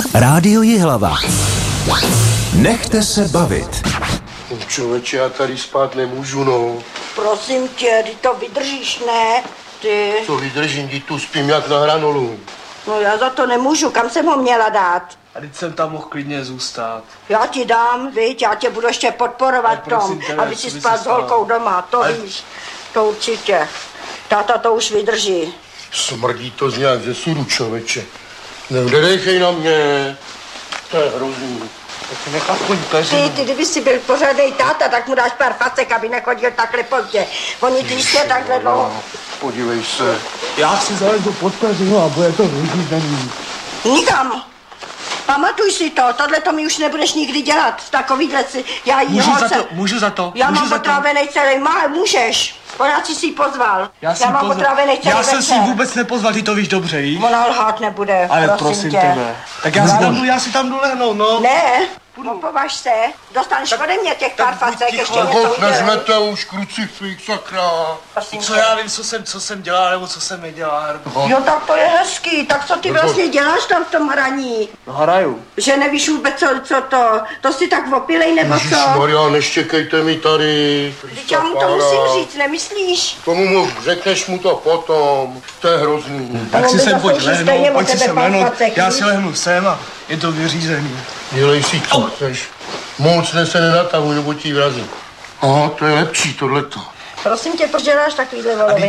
Rádio Jihlava. Nechte se bavit. Člověče, já tady spát nemůžu, no. Prosím tě, ty to vydržíš, ne? Ty. Co vydržím, ty tu spím jak na hranolu. No já za to nemůžu, kam jsem ho měla dát? A teď jsem tam mohl klidně zůstat. Já ti dám, viď, já tě budu ještě podporovat v tom, aby si spal s holkou doma, to víš, to určitě. Táta to už vydrží. Smrdí to z nějak ze sudu, člověče. Nedechej na mě, to je hrozný. Tak nech aspoň peřinu. Ty, kdyby si byl pořádnej táta, tak mu dáš pár facek, aby nechodil takhle pozdě. Oni ty jistě takhle dlouho. Podívej se. Já si zalezu pod peřinu a bude to vyřízený. Nikam. Pamatuj si to, tohle to mi už nebudeš nikdy dělat. Takovýhle si, já jí Můžu za to. Já mám otrávenej celý, můžeš. Pořád si ji pozval. Já mám otrávenej celý Já jsem si ji vůbec nepozval, ty to víš dobře, víš? Ona lhát nebude, ale prosím tebe. Tak já si tam jdu lehnout, no. Ne, považ se, dostaneš ode mě těch pár facek, ještě něco Nežmete už krucifix, sakra. Co já vím, co jsem dělal, nebo co jsem nedělal. Jo, tak to je hezký, tak co ty vlastně děláš tam v tom hraní? No hraju. Že nevíš vůbec, co to jsi tak opilej, nebo co? Ježišmarja, neštěkejte mi tady. Teď já mu to musím říct, nemyslíš? Řekneš mu to potom, to je hrozný. Tak si sem pojď lehnout, pojď si sem lehnout, já si lehnu sem a je to vyřízený. Dělej si, co chceš. Moc se nenatavuj, nebo ti vrazí. Aha, to je lepší, tohleto. Prosím tě, proč děláš takovýhle voloviny?